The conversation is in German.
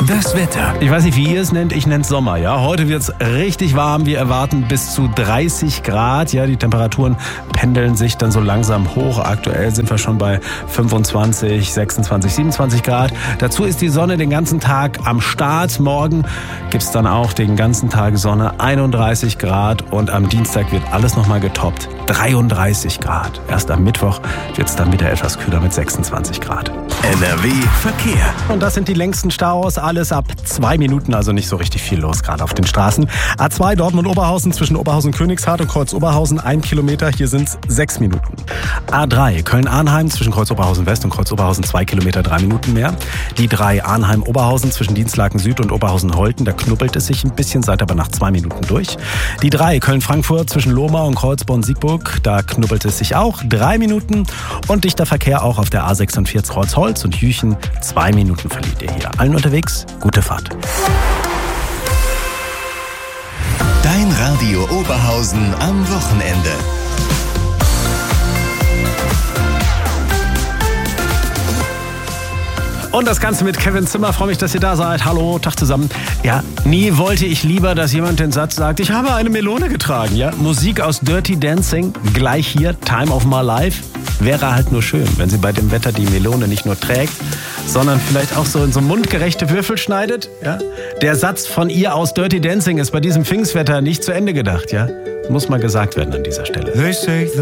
Das Wetter. Ich weiß nicht, wie ihr es nennt, ich nenne es Sommer. Ja? Heute wird es richtig warm. Wir erwarten bis zu 30 Grad. Ja, die Temperaturen pendeln sich dann so langsam hoch. Aktuell sind wir schon bei 25, 26, 27 Grad. Dazu ist die Sonne den ganzen Tag am Start. Morgen gibt es dann auch den ganzen Tag Sonne, 31 Grad. Und am Dienstag wird alles nochmal getoppt, 33 Grad. Erst am Mittwoch wird es dann wieder etwas kühler mit 26 Grad. NRW Verkehr. Und das sind die längsten Staus. Alles ab 2 Minuten, also nicht so richtig viel los gerade auf den Straßen. A2 Dortmund-Oberhausen zwischen Oberhausen-Königshardt und Kreuz-Oberhausen 1 Kilometer. Hier sind es 6 Minuten. A3 Köln-Arnheim zwischen Kreuz-Oberhausen-West und Kreuz-Oberhausen 2 Kilometer, 3 Minuten mehr. Die 3 Arnheim-Oberhausen zwischen Dienstlaken-Süd und Oberhausen-Holten. Da knubbelt es sich ein bisschen, seid aber nach 2 Minuten durch. Die 3 Köln-Frankfurt zwischen Lohmar und Kreuzborn-Siegburg. Da knubbelt es sich auch 3 Minuten. Und dichter Verkehr auch auf der A46 Kreuz-Holz und Jüchen. 2 Minuten verliert ihr hier. Allen unterwegs, gute Fahrt. Dein Radio Oberhausen am Wochenende. Und das Ganze mit Kevin Zimmer. Freue mich, dass ihr da seid. Hallo, Tag zusammen. Ja, nie wollte ich lieber, dass jemand den Satz sagt, ich habe eine Melone getragen. Ja, Musik aus Dirty Dancing, gleich hier, Time of My Life. Wäre halt nur schön, wenn sie bei dem Wetter die Melone nicht nur trägt, sondern vielleicht auch so in so mundgerechte Würfel schneidet. Ja? Der Satz von ihr aus Dirty Dancing ist bei diesem Pfingstwetter nicht zu Ende gedacht. Ja? Muss mal gesagt werden an dieser Stelle.